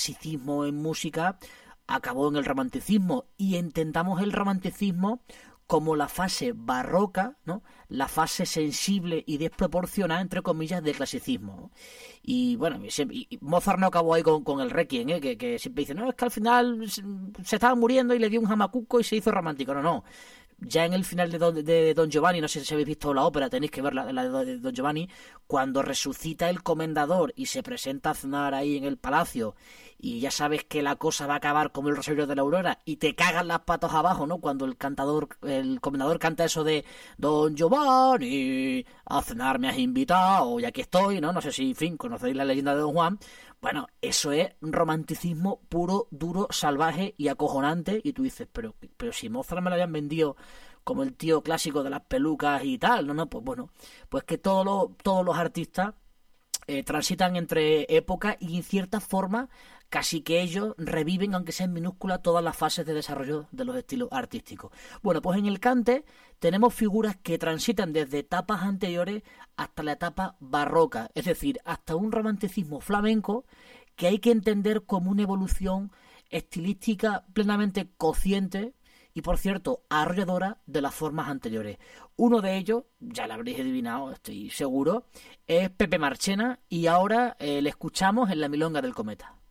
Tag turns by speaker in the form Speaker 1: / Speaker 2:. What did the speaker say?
Speaker 1: clasicismo en música acabó en el romanticismo, y entendamos el romanticismo como la fase barroca, ¿no? La fase sensible y desproporcionada, entre comillas, del clasicismo, ¿no? Y bueno, y Mozart no acabó ahí con el Requiem, ¿eh? Que siempre dice, no, es que al final se estaba muriendo y le dio un jamacuco y se hizo romántico. No, no. Ya en el final de Don Giovanni, no sé si habéis visto la ópera, tenéis que ver la de Don Giovanni, cuando resucita el comendador y se presenta a cenar ahí en el palacio, y ya sabes que la cosa va a acabar como el Rosario de la Aurora, y te cagan las patas abajo, ¿no? Cuando el comendador canta eso de Don Giovanni, a cenar me has invitado, y aquí estoy, ¿no? No sé si, en fin, conocéis la leyenda de Don Juan. Bueno, eso es romanticismo puro, duro, salvaje y acojonante. Y tú dices, pero si Mozart me lo habían vendido como el tío clásico de las pelucas y tal, no, pues bueno, pues que todos los artistas transitan entre épocas, y en cierta forma casi que ellos reviven, aunque sea en minúscula, todas las fases de desarrollo de los estilos artísticos. Bueno, pues en el cante tenemos figuras que transitan desde etapas anteriores hasta la etapa barroca, es decir, hasta un romanticismo flamenco que hay que entender como una evolución estilística plenamente consciente y, por cierto, arrolladora de las formas anteriores. Uno de ellos, ya lo habréis adivinado, estoy seguro, es Pepe Marchena, y ahora le escuchamos en La Milonga del Cometa.